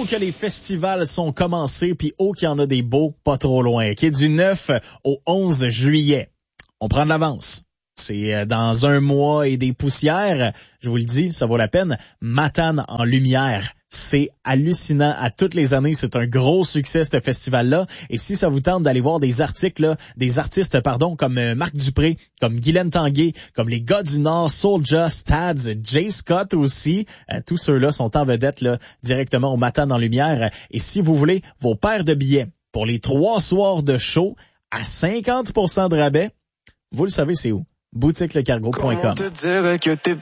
Oh que les festivals sont commencés, puis oh qu'il y en a des beaux pas trop loin. OK, du 9 au 11 juillet. On prend de l'avance. C'est dans un mois et des poussières. Je vous le dis, ça vaut la peine. Matane en lumière. C'est hallucinant. À toutes les années, c'est un gros succès, ce festival-là. Et si ça vous tente d'aller voir des artistes, comme Marc Dupré, comme Guylaine Tanguay, comme les gars du Nord, Soulja, Stads, Jay Scott aussi, tous ceux-là sont en vedette là, directement au Matane en lumière. Et si vous voulez vos paires de billets pour les 3 soirs de show à 50% de rabais, vous le savez, c'est où? boutiquelecargo.com. Comment te dire que t'es